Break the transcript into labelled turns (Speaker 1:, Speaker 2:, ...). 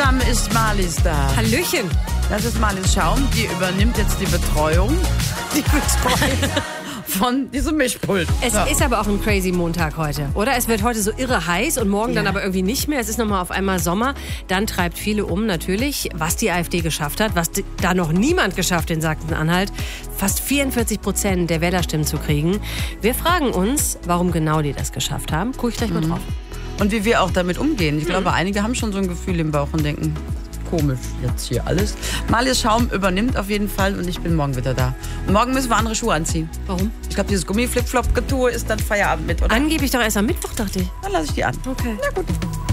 Speaker 1: Name ist Marlies da.
Speaker 2: Hallöchen.
Speaker 1: Das ist Marlies Schaum, die übernimmt jetzt die Betreuung von diesem Mischpult.
Speaker 2: Es ist aber auch ein crazy Montag heute, oder? Es wird heute so irre heiß und morgen dann aber irgendwie nicht mehr. Es ist nochmal auf einmal Sommer. Dann treibt viele um natürlich, was die AfD geschafft hat, was da noch niemand geschafft in Sachsen-Anhalt, fast 44% der Wählerstimmen zu kriegen. Wir fragen uns, warum genau die das geschafft haben. Guck ich gleich mal drauf.
Speaker 1: Und wie wir auch damit umgehen. Ich glaube, einige haben schon so ein Gefühl im Bauch und denken, komisch jetzt hier alles. Marlies Schaum übernimmt auf jeden Fall und ich bin morgen wieder da. Und morgen müssen wir andere Schuhe anziehen.
Speaker 2: Warum?
Speaker 1: Ich glaube, dieses Gummiflip-Flop-Getue ist dann Feierabend mit, oder?
Speaker 2: Angeblich doch erst am Mittwoch, dachte ich.
Speaker 1: Dann lasse ich die an.
Speaker 2: Okay.
Speaker 1: Na gut.